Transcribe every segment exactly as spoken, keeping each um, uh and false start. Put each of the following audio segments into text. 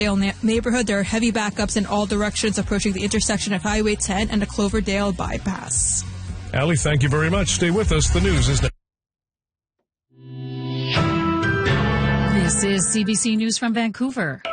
neighborhood. There are heavy backups in all directions approaching the intersection of Highway ten and the Cloverdale bypass. Ali, thank you very much. Stay with us. The news is next. This is C B C News from Vancouver.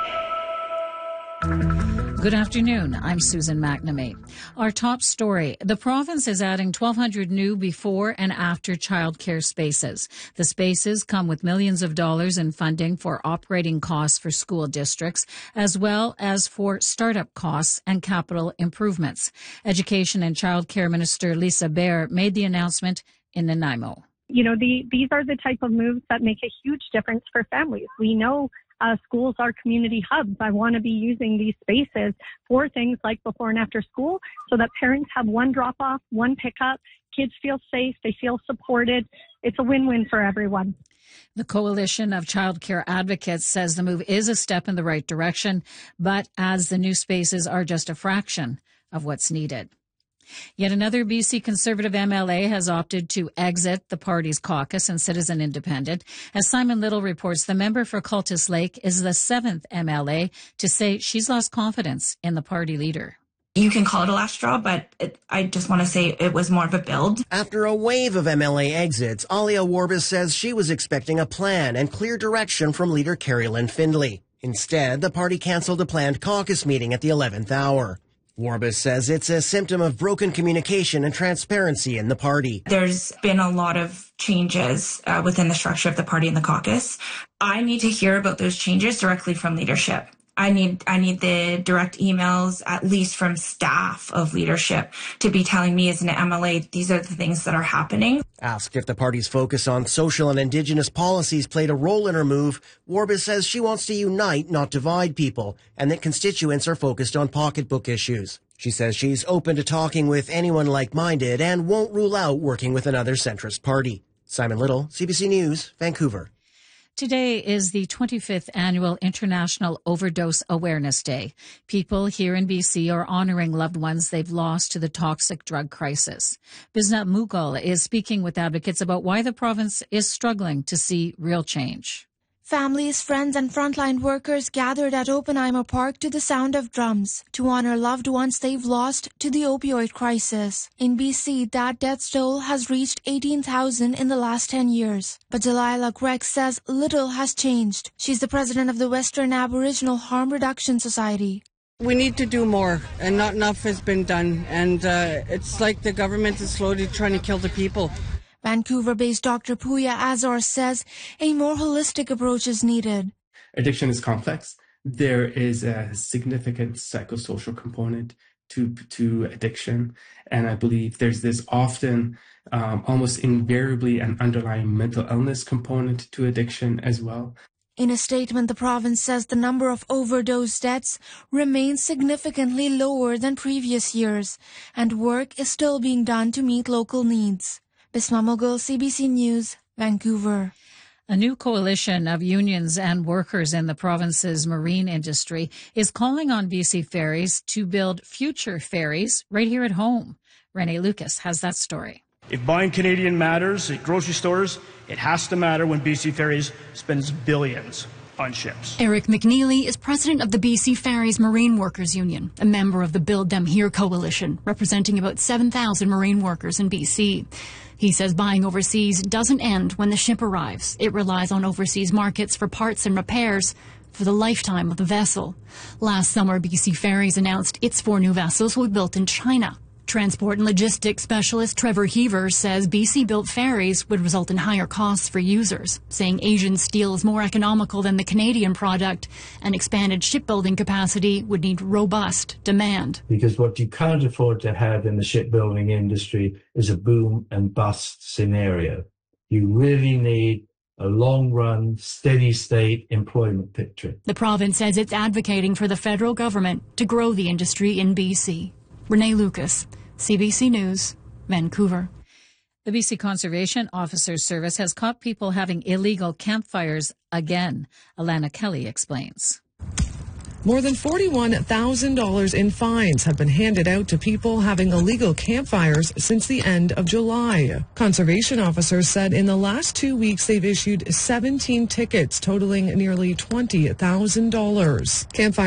Good afternoon. I'm Susan McNamee. Our top story. The province is adding twelve hundred new before and after childcare spaces. The spaces come with millions of dollars in funding for operating costs for school districts, as well as for startup costs and capital improvements. Education and Childcare Minister Lisa Bear made the announcement in Nanaimo. You know, the, these are the type of moves that make a huge difference for families. We know Uh, schools are community hubs. I want to be using these spaces for things like before and after school so that parents have one drop-off, one pickup, kids feel safe, they feel supported. It's a win-win for everyone. The Coalition of Childcare Advocates says the move is a step in the right direction, but as the new spaces are just a fraction of what's needed. Yet another B C Conservative M L A has opted to exit the party's caucus and sit as an independent. As Simon Little reports, the member for Cultus Lake is the seventh M L A to say she's lost confidence in the party leader. You can call it a last straw, but it, I just want to say it was more of a build. After a wave of M L A exits, Alia Warbis says she was expecting a plan and clear direction from leader Carrie Lynn Findlay. Instead, the party canceled a planned caucus meeting at the eleventh hour. Warbis says it's a symptom of broken communication and transparency in the party. There's been a lot of changes uh, within the structure of the party and the caucus. I need to hear about those changes directly from leadership. I need I need the direct emails, at least from staff of leadership, to be telling me as an M L A, these are the things that are happening. Asked if the party's focus on social and Indigenous policies played a role in her move, Warbis says she wants to unite, not divide people, and that constituents are focused on pocketbook issues. She says she's open to talking with anyone like-minded and won't rule out working with another centrist party. Simon Little, C B C News, Vancouver. Today is the twenty-fifth Annual International Overdose Awareness Day. People here in B C are honoring loved ones they've lost to the toxic drug crisis. Biznat Mughal is speaking with advocates about why the province is struggling to see real change. Families, friends and frontline workers gathered at Oppenheimer Park to the sound of drums to honor loved ones they've lost to the opioid crisis. In B C, that death toll has reached eighteen thousand in the last ten years. But Delilah Gregg says little has changed. She's the president of the Western Aboriginal Harm Reduction Society. We need to do more, and not enough has been done. And uh, it's like the government is slowly trying to kill the people. Vancouver-based Doctor Puya Azor says a more holistic approach is needed. Addiction is complex. There is a significant psychosocial component to to addiction, and I believe there's this often, um, almost invariably, an underlying mental illness component to addiction as well. In a statement, the province says the number of overdose deaths remains significantly lower than previous years, and work is still being done to meet local needs. Bisma Mughal, C B C News, Vancouver. A new coalition of unions and workers in the province's marine industry is calling on B C Ferries to build future ferries right here at home. Rene Lucas has that story. If buying Canadian matters at grocery stores, it has to matter when B C Ferries spends billions on ships. Eric McNeely is president of the B C Ferries Marine Workers Union, a member of the Build Them Here coalition, representing about seven thousand marine workers in B C. He says buying overseas doesn't end when the ship arrives. It relies on overseas markets for parts and repairs for the lifetime of the vessel. Last summer, B C Ferries announced its four new vessels will be built in China. Transport and logistics specialist Trevor Heaver says B C-built ferries would result in higher costs for users, saying Asian steel is more economical than the Canadian product, and expanded shipbuilding capacity would need robust demand. Because what you can't afford to have in the shipbuilding industry is a boom and bust scenario. You really need a long-run, steady-state employment picture. The province says it's advocating for the federal government to grow the industry in B C. Rene Lucas, C B C News, Vancouver. The B C Conservation Officers Service has caught people having illegal campfires again. Alana Kelly explains. More than forty-one thousand dollars in fines have been handed out to people having illegal campfires since the end of July. Conservation officers said in the last two weeks they've issued seventeen tickets totaling nearly twenty thousand dollars. Campfire